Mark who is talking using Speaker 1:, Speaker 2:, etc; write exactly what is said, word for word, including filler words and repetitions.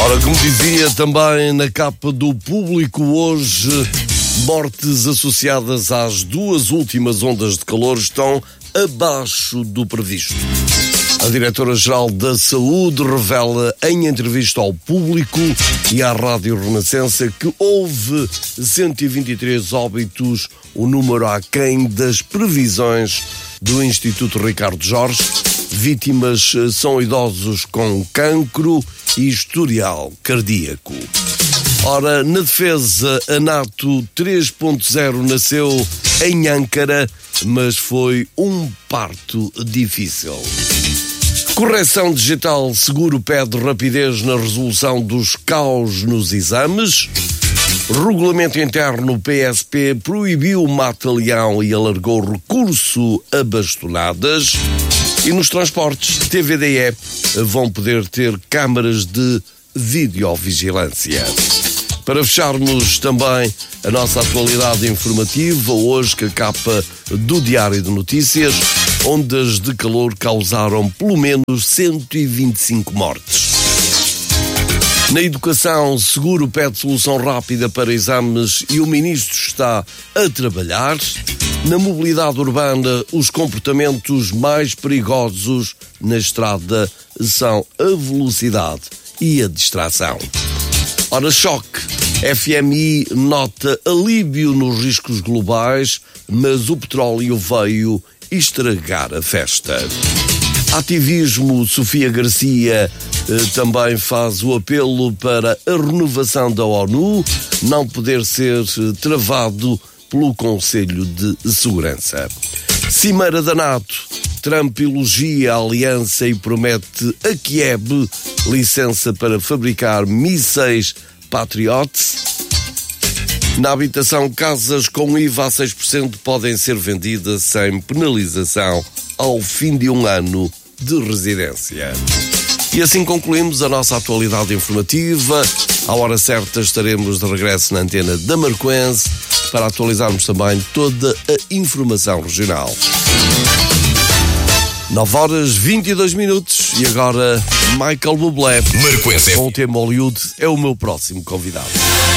Speaker 1: Ora, como dizia também na capa do Público hoje, mortes associadas às duas últimas ondas de calor estão abaixo do previsto. A Diretora-Geral da Saúde revela em entrevista ao Público e à Rádio Renascença que houve cento e vinte e três óbitos, o número aquém das previsões do Instituto Ricardo Jorge. Vítimas são idosos com cancro e historial cardíaco. Ora, na defesa, a NATO três ponto zero nasceu em Ankara, mas foi um parto difícil. Correção digital seguro pede rapidez na resolução dos caos nos exames. Regulamento interno P S P proibiu o mata-leão e alargou recurso a bastonadas. E nos transportes, T V D E vão poder ter câmaras de videovigilância. Para fecharmos também a nossa atualidade informativa, hoje que a capa do Diário de Notícias, ondas de calor causaram pelo menos cento e vinte e cinco mortes. Na educação, seguro pede solução rápida para exames e o ministro está a trabalhar. Na mobilidade urbana, os comportamentos mais perigosos na estrada são a velocidade e a distração. Ora, choque. F M I nota alívio nos riscos globais, mas o petróleo veio estragar a festa. Ativismo, Sofia Garcia eh, também faz o apelo para a renovação da ONU não poder ser travado pelo Conselho de Segurança. Cimeira da NATO, Trump elogia a aliança e promete a Kiev licença para fabricar mísseis Patriot. Na habitação, casas com I V A a seis por cento podem ser vendidas sem penalização ao fim de um ano de residência. E assim concluímos a nossa atualidade informativa. À hora certa estaremos de regresso na antena da Marquense para atualizarmos também toda a informação regional. nove horas e vinte e dois minutos e agora Michael Bublé
Speaker 2: Marquense
Speaker 1: com o tema Hollywood é o meu próximo convidado.